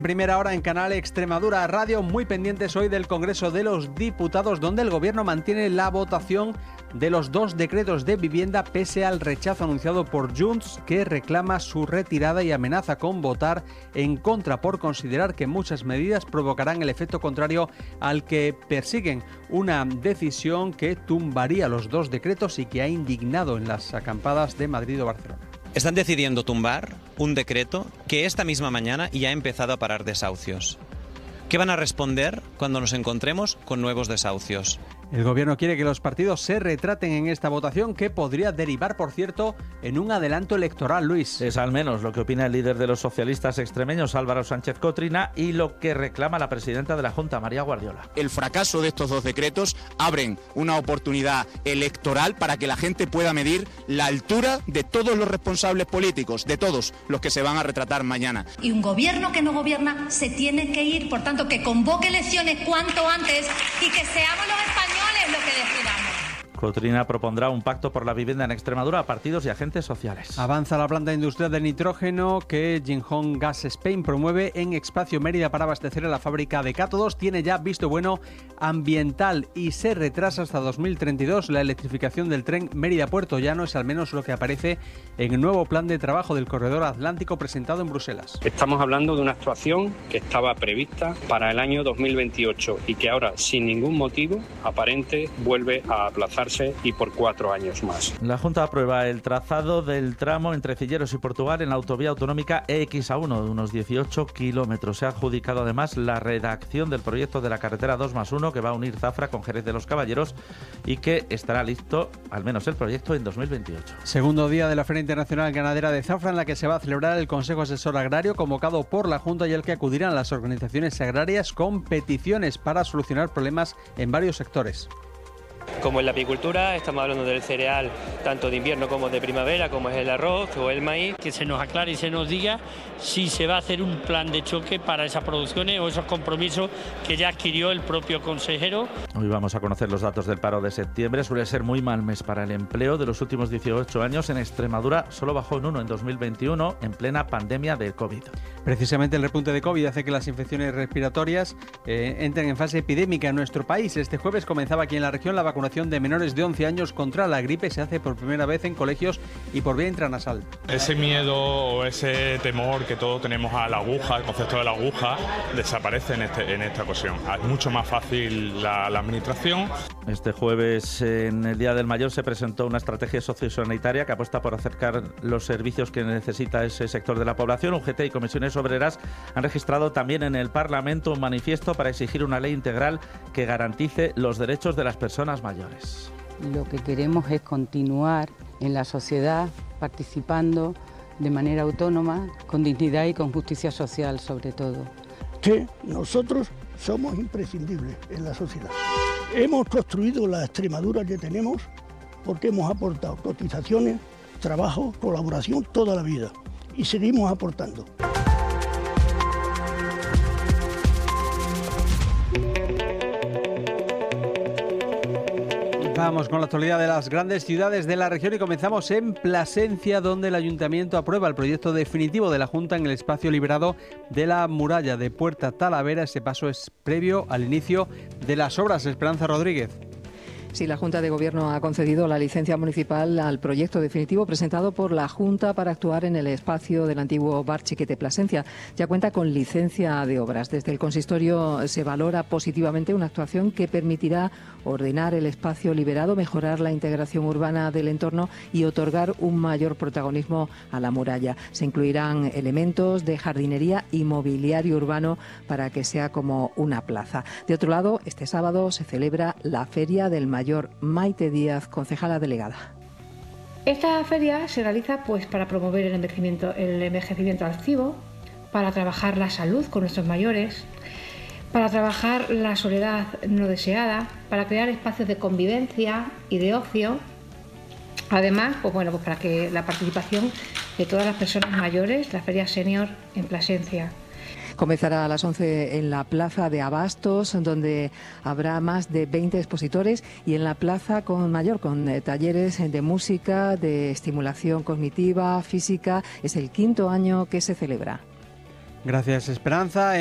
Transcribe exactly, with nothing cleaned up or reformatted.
Primera hora en Canal Extremadura Radio, muy pendientes hoy del Congreso de los Diputados, donde el Gobierno mantiene la votación de los dos decretos de vivienda pese al rechazo anunciado por Junts, que reclama su retirada y amenaza con votar en contra por considerar que muchas medidas provocarán el efecto contrario al que persiguen, una decisión que tumbaría los dos decretos y que ha indignado en las acampadas de Madrid o Barcelona. Están decidiendo tumbar un decreto que esta misma mañana ya ha empezado a parar desahucios. ¿Qué van a responder cuando nos encontremos con nuevos desahucios? El Gobierno quiere que los partidos se retraten en esta votación, que podría derivar, por cierto, en un adelanto electoral, Luis. Es al menos lo que opina el líder de los socialistas extremeños, Álvaro Sánchez Cotrina, y lo que reclama la presidenta de la Junta, María Guardiola. El fracaso de estos dos decretos abren una oportunidad electoral para que la gente pueda medir la altura de todos los responsables políticos, de todos los que se van a retratar mañana. Y un gobierno que no gobierna se tiene que ir, por tanto, que convoque elecciones cuanto antes y que seamos los españoles lo que decidamos. Cotrina propondrá un pacto por la vivienda en Extremadura a partidos y agentes sociales. Avanza la planta industrial de nitrógeno que Jinhong Gas Spain promueve en Espacio Mérida para abastecer a la fábrica de cátodos. Tiene ya visto bueno ambiental y se retrasa hasta dos mil treinta y dos la electrificación del tren Mérida-Puerto Llano. Es al menos lo que aparece en el nuevo plan de trabajo del corredor atlántico presentado en Bruselas. Estamos hablando de una actuación que estaba prevista para el año dos mil veintiocho y que ahora, sin ningún motivo aparente, vuelve a aplazarse y por cuatro años más. La Junta aprueba el trazado del tramo entre Cilleros y Portugal en la autovía autonómica E X A uno de unos dieciocho kilómetros. Se ha adjudicado además la redacción del proyecto de la carretera dos más uno que va a unir Zafra con Jerez de los Caballeros y que estará listo, al menos el proyecto, en dos mil veintiocho. Segundo día de la Feria Internacional Ganadera de Zafra, en la que se va a celebrar el Consejo Asesor Agrario convocado por la Junta y al que acudirán las organizaciones agrarias con peticiones para solucionar problemas en varios sectores. Como en la apicultura, estamos hablando del cereal tanto de invierno como de primavera, como es el arroz o el maíz. Que se nos aclare y se nos diga si se va a hacer un plan de choque para esas producciones o esos compromisos que ya adquirió el propio consejero. Hoy vamos a conocer los datos del paro de septiembre. Suele ser muy mal mes para el empleo. De los últimos dieciocho años en Extremadura solo bajó en uno en dos mil veintiuno, en plena pandemia de COVID. Precisamente el repunte de COVID hace que las infecciones respiratorias eh, entren en fase epidémica en nuestro país. Este jueves comenzaba aquí en la región la vacunación de menores de once años contra la gripe. Se hace por primera vez en colegios y por vía intranasal. Ese miedo o ese temor que todos tenemos a la aguja, el concepto de la aguja, desaparece en, este, en esta ocasión. Es mucho más fácil la, la administración. Este jueves, en el Día del Mayor, se presentó una estrategia sociosanitaria que apuesta por acercar los servicios que necesita ese sector de la población. U G T y comisiones obreras han registrado también en el Parlamento un manifiesto para exigir una ley integral que garantice los derechos de las personas mayores. Lo que queremos es continuar en la sociedad participando de manera autónoma, con dignidad y con justicia social sobre todo. Que nosotros somos imprescindibles en la sociedad. Hemos construido la Extremadura que tenemos porque hemos aportado cotizaciones, trabajo, colaboración toda la vida y seguimos aportando. Vamos con la actualidad de las grandes ciudades de la región y comenzamos en Plasencia, donde el Ayuntamiento aprueba el proyecto definitivo de la Junta en el espacio liberado de la muralla de Puerta Talavera. Este paso es previo al inicio de las obras. Esperanza Rodríguez. Sí, la Junta de Gobierno ha concedido la licencia municipal al proyecto definitivo presentado por la Junta para actuar en el espacio del antiguo Bar Chiquete Plasencia. Ya cuenta con licencia de obras. Desde el consistorio se valora positivamente una actuación que permitirá ordenar el espacio liberado, mejorar la integración urbana del entorno y otorgar un mayor protagonismo a la muralla. Se incluirán elementos de jardinería y mobiliario urbano para que sea como una plaza. De otro lado, este sábado se celebra la Feria del Mayor. Maite Díaz, concejala delegada. Esta feria se realiza pues para promover el envejecimiento, el envejecimiento activo, para trabajar la salud con nuestros mayores, para trabajar la soledad no deseada, para crear espacios de convivencia y de ocio. Además, pues bueno, pues para que la participación de todas las personas mayores, la Feria Senior en Plasencia. Comenzará a las once en la Plaza de Abastos, donde habrá más de veinte expositores, y en la Plaza con Mayor, con eh, talleres de música, de estimulación cognitiva, física. Es el quinto año que se celebra. Gracias, Esperanza.